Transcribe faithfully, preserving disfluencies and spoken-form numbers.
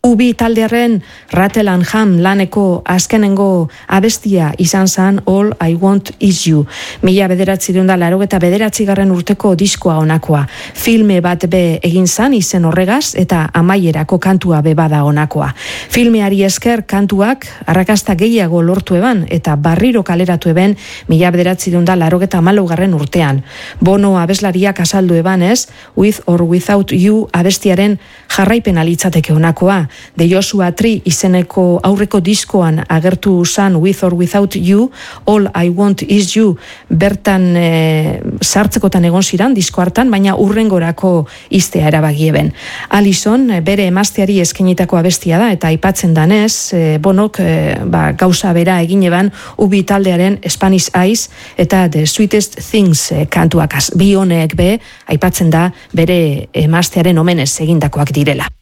Ubi taldearen Rattle and Hum laneko azkenengo abestia izan zan All I Want Is You. Mila bederatzireun da larogeta bederatzigarren urteko diskoa honakoa. Filme bat be egin zan izen horregaz eta amaierako kantua be bada honakoa. Filmeari esker kantuak arrakasta gehiago lortu eban eta barriro kaleratu eben mila bederatzireun da larogeta hamalaugarren urtean. Bono abeslariak azaldu eban ez, With or Without You abestiaren jarraipen alitzateke honakoa. De Joshua Tree izeneko aurreko diskoan agertu zan With or Without You, All I Want Is You bertan e, sartzekotan egon ziran disko hartan, baina urrengorako iztea erabagieben. Alison bere emazteari eskenitako abestia da eta aipatzen danez, e, Bonok e, ba, gauza bera egin eban Ubi taldearen Spanish Eyes eta The Sweetest Things e, kantuakaz. Bi honek be aipatzen da bere emaztearen omenez egindakoak direla.